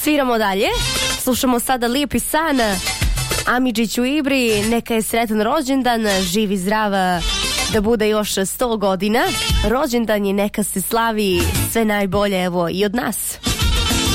Sviramo dalje. Slušamo sada Lijepi san. Amidžiću Ibri, neka je sretan rođendan, živi zdrava, da bude još 100 godina. Rođendan je, neka se slavi, sve najbolje, evo i od nas.